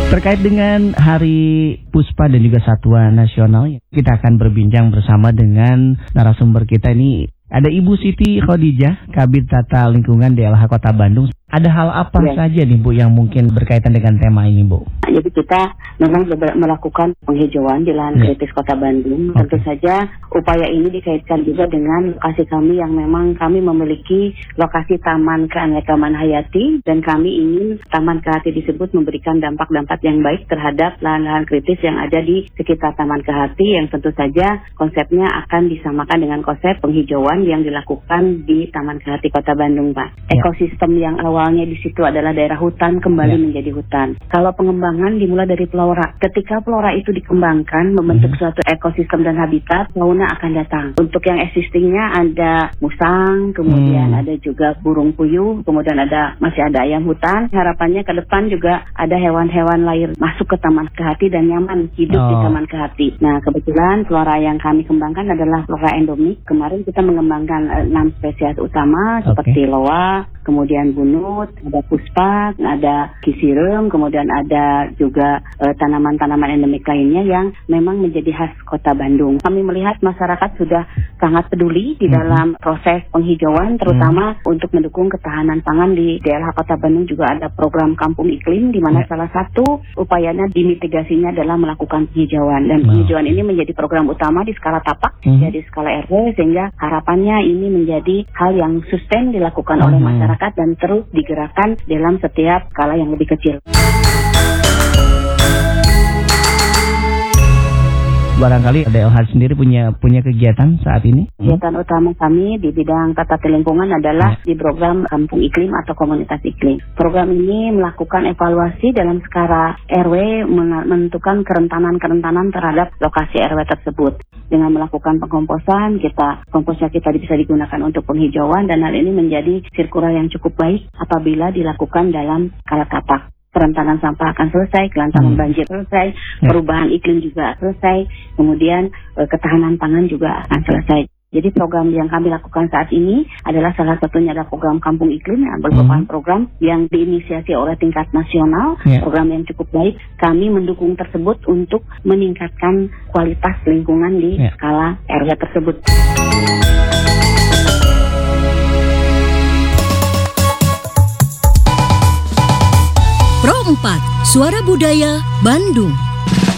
Terkait dengan Hari Puspa dan juga Satwa Nasional, kita akan berbincang bersama dengan narasumber kita ini. Ada Ibu Siti Khadijah, Kabid Tata Lingkungan DLH Kota Bandung. Ada hal apa saja nih Bu yang mungkin berkaitan dengan tema ini Bu? Jadi kita memang melakukan penghijauan di lahan kritis Kota Bandung. Tentu saja upaya ini dikaitkan juga dengan lokasi kami yang memang kami memiliki lokasi Taman Keanekaragaman Hayati, dan kami ingin Taman Kehati disebut memberikan dampak-dampak yang baik terhadap lahan-lahan kritis yang ada di sekitar Taman Kehati, yang tentu saja konsepnya akan disamakan dengan konsep penghijauan yang dilakukan di Taman Kehati Kota Bandung, Pak. Ekosistem yang awalnya di situ adalah daerah hutan kembali menjadi hutan. Kalau pengembangan dimulai dari flora. Ketika flora itu dikembangkan membentuk suatu ekosistem dan habitat, fauna akan datang. Untuk yang existingnya ada musang, kemudian ada juga burung puyuh, kemudian masih ada ayam hutan. Harapannya ke depan juga ada hewan-hewan lain masuk ke Taman Kehati dan nyaman hidup di Taman Kehati. Nah, kebetulan flora yang kami kembangkan adalah flora endemik. Kemarin kita mengembangkan 6 spesies utama seperti loa, kemudian bunut, ada puspa, ada kisirem, kemudian ada juga tanaman-tanaman endemik lainnya yang memang menjadi khas Kota Bandung. Kami melihat masyarakat sudah sangat peduli di dalam proses penghijauan, terutama untuk mendukung ketahanan pangan. Di DLH Kota Bandung juga ada program Kampung Iklim, di mana salah satu upayanya dimitigasinya adalah melakukan penghijauan. Dan penghijauan ini menjadi program utama di skala tapak, di skala RW, sehingga harapannya ini menjadi hal yang sustain dilakukan oleh masyarakat dan terus digerakkan dalam setiap skala yang lebih kecil. Barangkali DLH sendiri punya kegiatan saat ini? Kegiatan utama kami di bidang tata lingkungan adalah di program Kampung Iklim atau Komunitas Iklim. Program ini melakukan evaluasi dalam skala RW, menentukan kerentanan terhadap lokasi RW tersebut. Dengan melakukan pengkomposan, komposnya kita bisa digunakan untuk penghijauan, dan hal ini menjadi sirkular yang cukup baik apabila dilakukan dalam skala tapak. Kerentanan sampah akan selesai, kelancaran banjir selesai, perubahan iklim juga selesai, kemudian ketahanan pangan juga akan selesai. Jadi program yang kami lakukan saat ini adalah salah satunya adalah program Kampung Iklim, yang merupakan program yang diinisiasi oleh tingkat nasional, program yang cukup baik. Kami mendukung tersebut untuk meningkatkan kualitas lingkungan di skala RW tersebut. Pro 4, Suara Budaya Bandung.